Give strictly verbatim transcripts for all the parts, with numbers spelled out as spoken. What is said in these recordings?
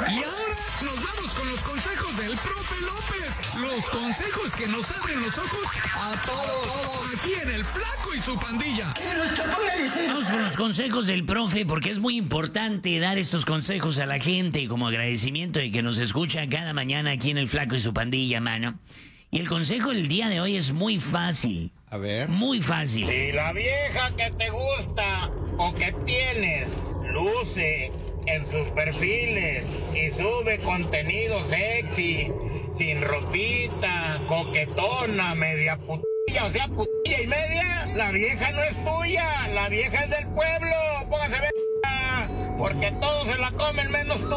Y ahora nos vamos con los consejos del profe López. Los consejos que nos abren los ojos a todos. Aquí en El Flaco y su pandilla. Vamos con los consejos del profe, porque es muy importante dar estos consejos a la gente como agradecimiento de que nos escucha cada mañana aquí en El Flaco y su pandilla, mano. Y el consejo del día de hoy es muy fácil. A ver. Muy fácil. Si la vieja que te gusta o que tienes luce en sus perfiles y sube contenido sexy, sin ropita, coquetona, media putilla, o sea, putilla y media, la vieja no es tuya, la vieja es del pueblo. Póngase verga, porque todos se la comen menos tú.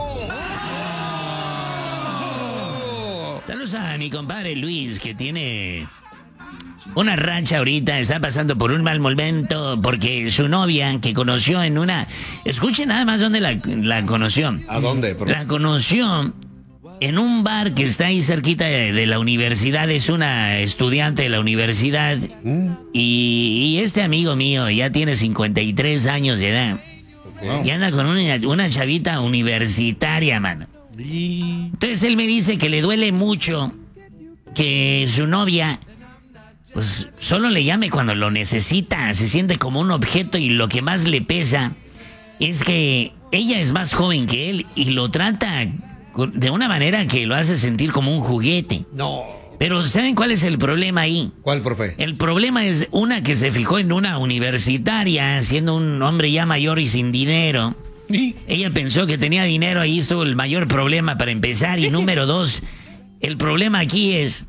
Saludos a mi compadre Luis, que tiene una rancha ahorita, está pasando por un mal momento porque su novia, que conoció en una... Escuchen nada más dónde la, la conoció. ¿A dónde? Por... La conoció en un bar que está ahí cerquita de, de la universidad. Es una estudiante de la universidad. ¿Mm? y, y este amigo mío ya tiene cincuenta y tres años de edad. Okay. Y anda con una, una chavita universitaria, mano. Entonces él me dice que le duele mucho que su novia pues solo le llame cuando lo necesita, se siente como un objeto, y lo que más le pesa es que ella es más joven que él y lo trata de una manera que lo hace sentir como un juguete. No. Pero ¿saben cuál es el problema ahí? ¿Cuál, profe? El problema es una que se fijó en una universitaria, siendo un hombre ya mayor y sin dinero. ¿Y? Ella pensó que tenía dinero, ahí estuvo el mayor problema para empezar. Y número dos, el problema aquí es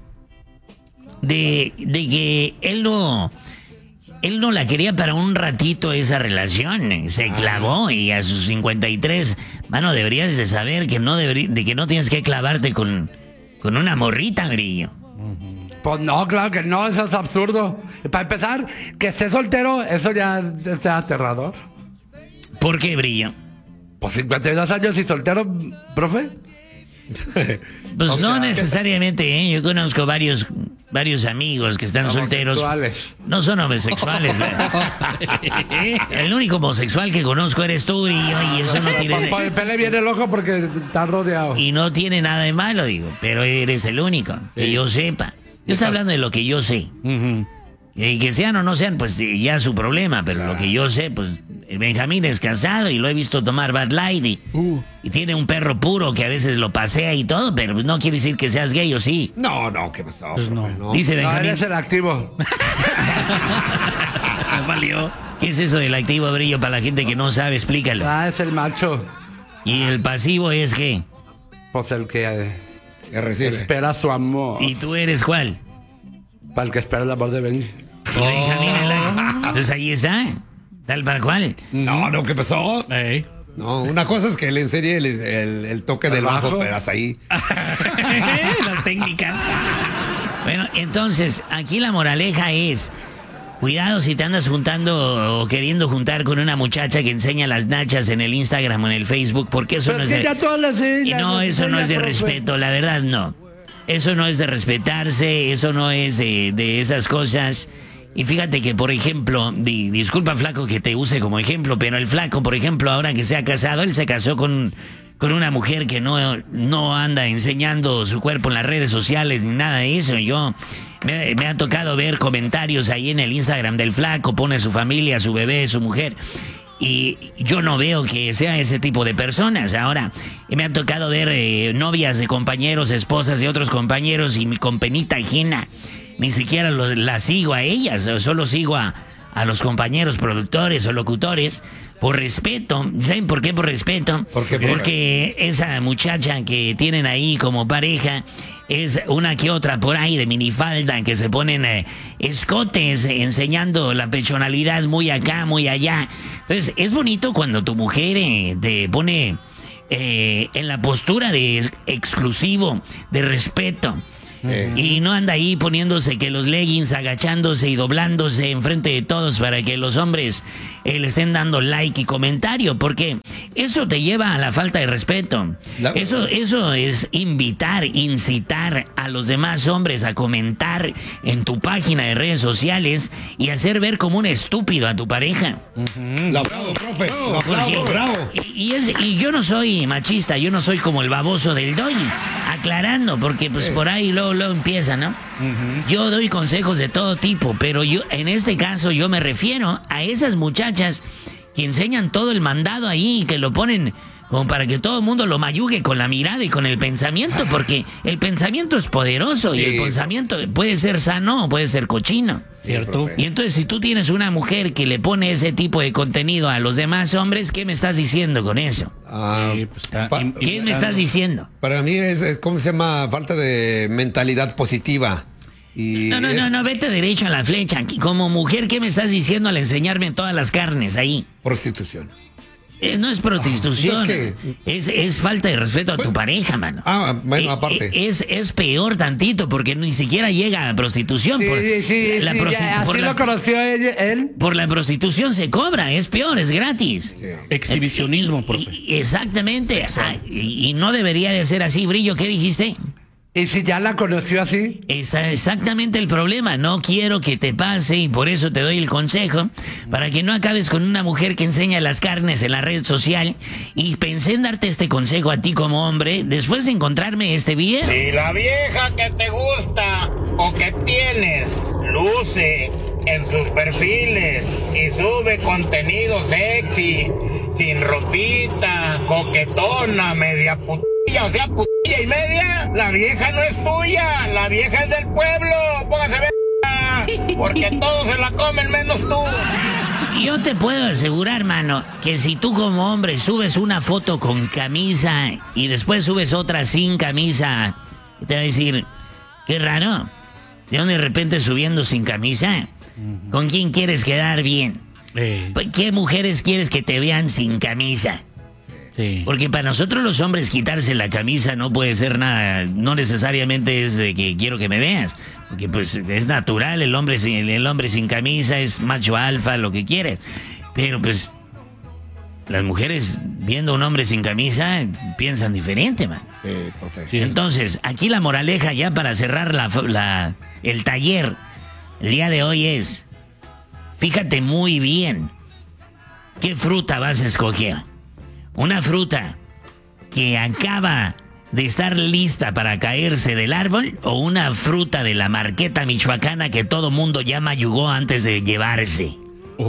de, de que él no, él no la quería para un ratito esa relación. Se clavó, y a sus cincuenta y tres, mano, deberías de saber que no deberí, de que no tienes que clavarte con, con una morrita, Grillo. Pues no, claro que no, eso es absurdo. Para empezar, que esté soltero, eso ya es aterrador. ¿Por qué, Brillo? Pues cincuenta y dos años y soltero, profe. Pues o no sea, necesariamente, ¿eh? Yo conozco varios varios amigos que están solteros. No son homosexuales. El único homosexual que conozco eres tú, Grillo, y eso no tiene... Por el pele viene loco porque está rodeado. Y no tiene nada de malo, digo, pero eres el único, sí. Que yo sepa. Yo estoy hablando de lo que yo sé. Uh-huh. Y que sean o no sean, pues ya es su problema, pero claro, lo que yo sé, pues Benjamín es casado y lo he visto tomar Bud Light y, uh. y tiene un perro puro que a veces lo pasea y todo, pero pues no quiere decir que seas gay, ¿o sí? No, no, ¿qué pasó? Pues no. no. Dice Benjamín. No, eres el activo. Valió. ¿Qué es eso del activo, Brillo? Para la gente que no sabe, explícalo. Ah, es el macho. ¿Y el pasivo es qué? Pues el que, eh, que recibe. Espera su amor. ¿Y tú eres cuál? Para el que espera el amor de Benji. Y Benjamín es la... Entonces ahí está. ¿Tal para cuál? No, no, ¿qué pasó? Hey. No, una cosa es que le enseñe el, el, el toque ¿El del bajo, bajo, pero hasta ahí. Las técnicas. Bueno, entonces, aquí la moraleja es... Cuidado si te andas juntando o queriendo juntar con una muchacha que enseña las nachas en el Instagram o en el Facebook, porque eso pero no es, es que de... ya todas las y no, eso no es de profe. respeto, la verdad no. Eso no es de respetarse, eso no es de, de esas cosas. Y fíjate que, por ejemplo, di, disculpa, Flaco, que te use como ejemplo, pero el Flaco, por ejemplo, ahora que se ha casado, él se casó con, con una mujer que no, no anda enseñando su cuerpo en las redes sociales ni nada de eso. Yo me, me ha tocado ver comentarios ahí en el Instagram del Flaco, pone su familia, su bebé, su mujer... Y yo no veo que sea ese tipo de personas. Ahora, me ha tocado ver eh, novias de compañeros, esposas de otros compañeros, y con penita ajena, ni siquiera lo, la sigo a ellas, solo sigo a, a los compañeros productores o locutores, por respeto. ¿Saben por qué por respeto? ¿Por qué? Porque esa muchacha que tienen ahí como pareja es una que otra por ahí de minifalda, que se ponen eh, escotes eh, enseñando la pechonalidad muy acá, muy allá. Entonces, es bonito cuando tu mujer eh, te pone eh, en la postura de exclusivo, de respeto. Y no anda ahí poniéndose que los leggings, agachándose y doblándose enfrente de todos para que los hombres eh, le estén dando like y comentario, porque eso te lleva a la falta de respeto. La- Eso, eso es invitar, incitar a los demás hombres a comentar en tu página de redes sociales y hacer ver como un estúpido a tu pareja. La bravo, profe. La Porque- bravo, bravo. Y, y es, y yo no soy machista, yo no soy como el baboso del doy, aclarando, porque pues por ahí luego, luego empieza, ¿no? Yo doy consejos de todo tipo, pero yo en este caso yo me refiero a esas muchachas que enseñan todo el mandado ahí y que lo ponen como para que todo el mundo lo mayugue con la mirada y con el pensamiento, porque el pensamiento es poderoso y Sí. el pensamiento puede ser sano o puede ser cochino. ¿Cierto? Y entonces, si tú tienes una mujer que le pone ese tipo de contenido a los demás hombres, ¿qué me estás diciendo con eso? Ah, Sí, pues, está pa- im- ¿Qué me estás diciendo? para mí es, es, ¿cómo se llama? Falta de mentalidad positiva. Y No, no, es no, no, vete derecho a la flecha. Como mujer, ¿qué me estás diciendo al enseñarme todas las carnes ahí? prostitución. Eh, no es prostitución, entonces, es, es falta de respeto a tu Pues- pareja, mano. Ah, bueno, Eh, aparte. eh, Es, es peor tantito porque ni siquiera llega a prostitución. Sí, por, sí, sí, la sí, prosti- ya, por así la- lo conoció ella- él. por la prostitución se cobra, es peor, es gratis. Sí. Exhibicionismo, Y- profe. y- Exactamente. Ah, y, y no debería de ser así, Brillo. ¿Qué dijiste? Y si ya la conoció así, Es exactamente el problema. No quiero que te pase y por eso te doy el consejo para que no acabes con una mujer que enseña las carnes en la red social. Y pensé en darte este consejo a ti como hombre después de encontrarme este video. Si la vieja que te gusta o que tienes luce en sus perfiles y sube contenido sexy, sin ropita, coquetona, media putilla, o sea, putilla y media, la vieja no es tuya, la vieja es del pueblo, póngase ver, porque todos se la comen menos tú. Yo te puedo asegurar, mano, que si tú como hombre subes una foto con camisa y después subes otra sin camisa, te va a decir, qué raro. ¿De dónde de repente subiendo sin camisa? ¿Con quién quieres quedar bien? Eh, Pues, ¿qué mujeres quieres que te vean sin camisa? sí. Porque para nosotros los hombres quitarse la camisa no puede ser nada, no necesariamente es de que quiero que me veas, porque pues es natural, el hombre sin, el hombre sin camisa es macho alfa, lo que quieres, pero pues las mujeres viendo a un hombre sin camisa piensan diferente, man. Sí, profe. Sí. Entonces, aquí la moraleja ya para cerrar la, la- el taller el día de hoy es, fíjate muy bien qué fruta vas a escoger. Una fruta que acaba de estar lista para caerse del árbol o una fruta de la marqueta michoacana que todo mundo ya mayugó antes de llevarse.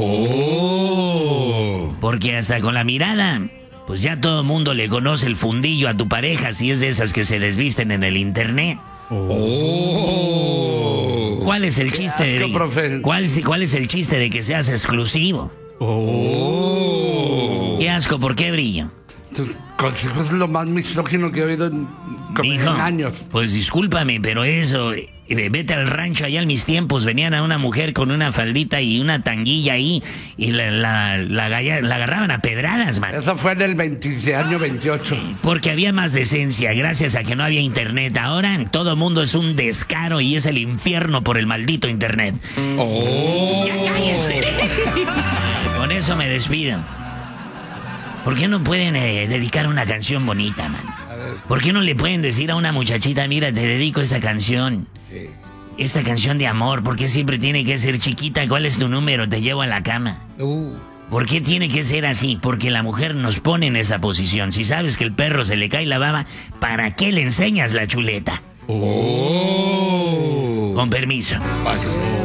Oh. Porque hasta con la mirada, pues ya todo mundo le conoce el fundillo a tu pareja si es de esas que se desvisten en el internet. Oh. ¿Cuál es el chiste asco, profe. de cuál, cuál es el chiste de que seas exclusivo? Oh. Qué asco, ¿por qué, Brillo? tus consejos es lo más misógino que he oído en, como en Mijo, años. pues discúlpame, pero eso, eh, vete al rancho allá en mis tiempos, venían a una mujer con una faldita y una tanguilla ahí y la, la, la, galla- la agarraban a pedradas, man. Eso fue en el veinte, año veintiocho. Porque había más decencia, gracias a que no había internet. Ahora todo mundo es un descaro y es el infierno por el maldito internet. Oh. ¡Ya cállense! Con eso me despido. ¿Por qué no pueden eh, dedicar una canción bonita, man? ¿Por qué no le pueden decir a una muchachita, mira, te dedico esta canción? Sí. Esta canción de amor, ¿por qué siempre tiene que ser chiquita? ¿Cuál es tu número? Te llevo a la cama. Uh. ¿Por qué tiene que ser así? Porque la mujer nos pone en esa posición. Si sabes que el perro se le cae la baba, ¿para qué le enseñas la chuleta? Oh. Con permiso. Pase usted.